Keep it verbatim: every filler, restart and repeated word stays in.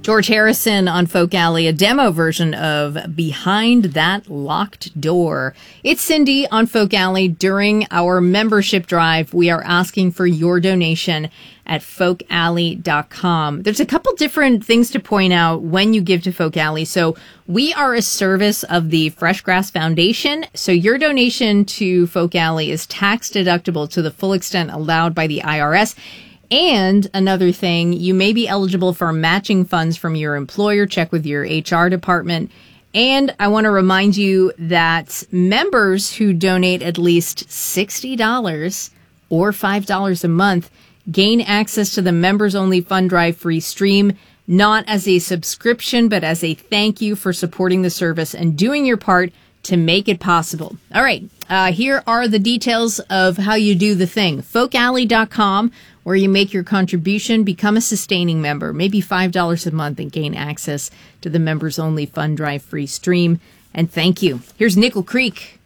George Harrison on Folk Alley, a demo version of Behind That Locked Door. It's Cindy on Folk Alley. During our membership drive, we are asking for your donation at folk alley dot com. There's a couple different things to point out when you give to Folk Alley. So we are a service of the Fresh Grass Foundation. So your donation to Folk Alley is tax deductible to the full extent allowed by the I R S. And another thing, you may be eligible for matching funds from your employer. Check with your H R department. And I want to remind you that members who donate at least sixty dollars or five dollars a month gain access to the members-only fund drive free stream, not as a subscription, but as a thank you for supporting the service and doing your part to make it possible. All right, uh, here are the details of how you do the thing. folk alley dot com, where you make your contribution, become a sustaining member, maybe five dollars a month, and gain access to the members-only fund drive free stream. And thank you. Here's Nickel Creek.